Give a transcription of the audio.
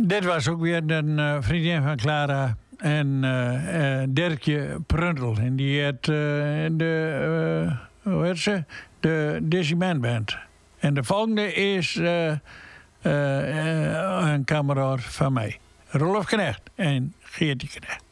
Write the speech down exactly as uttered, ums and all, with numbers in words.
Dit was ook weer een uh, vriendin van Clara en uh, uh, Dirkje Pruntel. En die had uh, de, uh, hoe heet ze? De Dizzy Man Band. En de volgende is uh, uh, uh, een kameraad van mij. Rolf Knecht en Geertje Knecht.